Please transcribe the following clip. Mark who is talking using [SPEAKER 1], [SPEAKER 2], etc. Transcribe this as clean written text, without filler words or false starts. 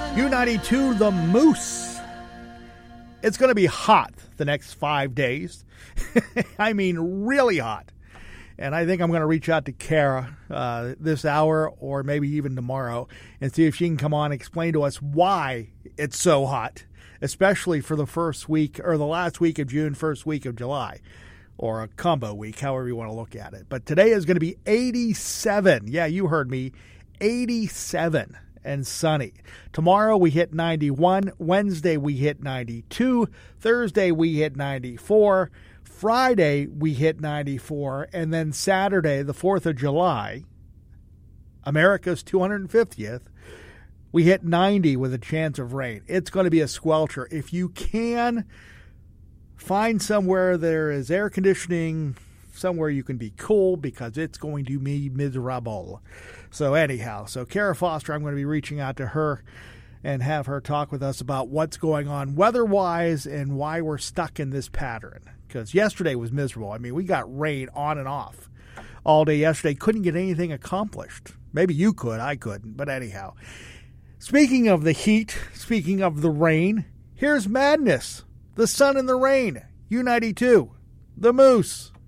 [SPEAKER 1] U92, the Moose. It's going to be hot the next 5 days. I mean, really hot. And I think I'm going to reach out to Kara this hour or maybe even tomorrow and see if she can come on and explain to us why it's so hot, especially for the first week or the last week of June, first week of July, or a combo week, however you want to look at it. But today is going to be 87. Yeah, you heard me. 87 and sunny. Tomorrow we hit 91. Wednesday we hit 92. Thursday we hit 94. Friday we hit 94. And then Saturday, the 4th of July, America's 250th, we hit 90 with a chance of rain. It's going to be a squelcher. If you can find somewhere there is air conditioning, somewhere you can be cool, because it's going to be miserable. So anyhow, Kara Foster, I'm going to be reaching out to her and have her talk with us about what's going on weather-wise and why we're stuck in this pattern. Because yesterday was miserable. I mean, we got rain on and off all day yesterday. Couldn't get anything accomplished. Maybe you could. I couldn't. But anyhow, speaking of the heat, speaking of the rain, here's Madness. The Sun and the Rain. U92. The Moose.